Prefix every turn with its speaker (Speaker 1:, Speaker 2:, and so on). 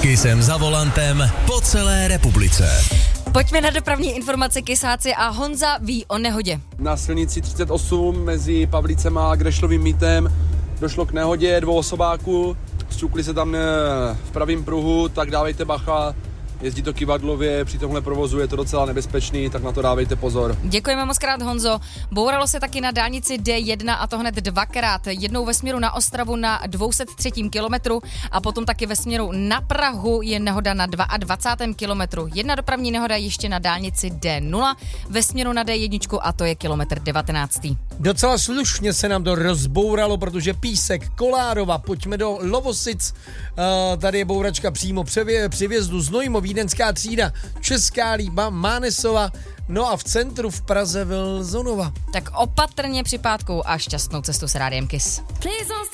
Speaker 1: S Kissem za volantem po celé republice.
Speaker 2: Pojďme na dopravní informace, Kissáci, a Honza ví o nehodě.
Speaker 3: Na silnici 38 mezi Pavlícem a Grešlovým mýtem došlo k nehodě 2 osobáků. Sťukli se tam v pravém pruhu, tak dávejte bacha. Jezdí to kyvadlově, při tomhle provozu je to docela nebezpečný, tak na to dávejte pozor.
Speaker 2: Děkujeme moc krát, Honzo. Bouralo se taky na dálnici D1 a to hned 2krát. Jednou ve směru na Ostravu na 203. kilometru a potom taky ve směru na Prahu je nehoda na 22. kilometru. Jedna dopravní nehoda ještě na dálnici D0 ve směru na D1 a to je kilometr 19.
Speaker 4: Docela slušně se nám to rozbouralo, protože Písek, Kolárova, pojďme do Lovosic, tady je bouračka přímo při vjezdu Znojmo, Vídeňská třída, Česká Lípa, Mánesova, no a v centru v Praze Vilzonova.
Speaker 2: Tak opatrně při pátku a šťastnou cestu s Rádiem Kiss.